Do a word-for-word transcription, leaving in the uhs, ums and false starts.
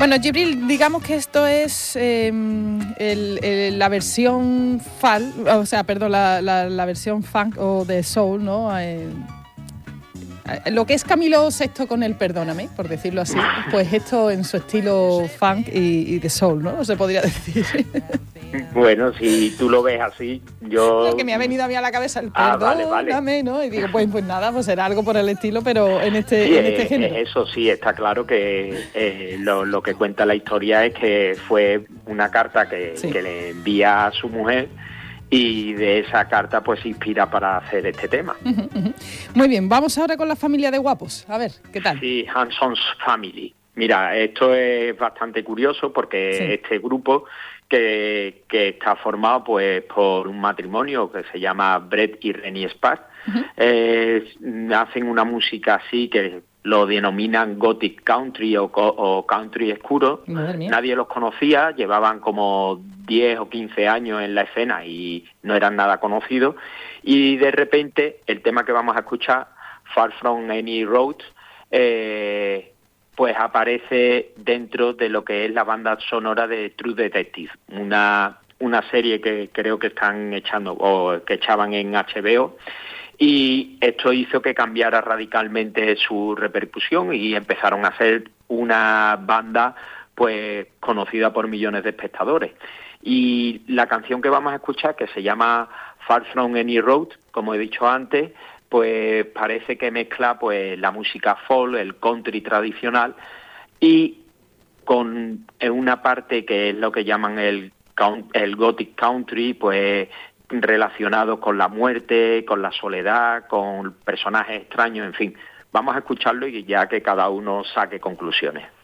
Bueno, Djibril, digamos que esto es eh, el, el, la versión fal, o sea, perdón, la, la, la versión funk o de soul, ¿no? Eh, lo que es Camilo Sesto con el Perdóname, por decirlo así, pues esto en su estilo funk y, y de soul, ¿no? Se podría decir. Bueno, si tú lo ves así, yo... Lo que me ha venido a mí a la cabeza, el ah, Perdóname, vale, vale. ¿no? Y digo, pues, pues nada, pues será algo por el estilo, pero en este, sí, en este es, género. es eso sí, está claro que eh, lo, lo que cuenta la historia es que fue una carta que, Sí. que le envía a su mujer, y de esa carta pues se inspira para hacer este tema. Uh-huh, uh-huh. Muy bien, vamos ahora con la familia de guapos. A ver, ¿qué tal? Sí, Hanson's Family. Mira, esto es bastante curioso porque sí. este grupo que, que está formado pues por un matrimonio que se llama Brett y Rennie Sparks, uh-huh. eh, hacen una música así que lo denominan Gothic Country o, o Country Oscuro. Nadie los conocía, llevaban como diez o quince años en la escena y no eran nada conocidos. Y de repente el tema que vamos a escuchar, Far From Any Road, eh, pues aparece dentro de lo que es la banda sonora de True Detective, una, una serie que creo que están echando o que echaban en H B O. Y esto hizo que cambiara radicalmente su repercusión y empezaron a ser una banda pues conocida por millones de espectadores. Y la canción que vamos a escuchar, que se llama Far From Any Road, como he dicho antes, pues parece que mezcla pues la música folk, el country tradicional, y con una parte que es lo que llaman el, el Gothic Country, pues relacionados con la muerte, con la soledad, con personajes extraños, en fin. Vamos a escucharlo y ya que cada uno saque conclusiones.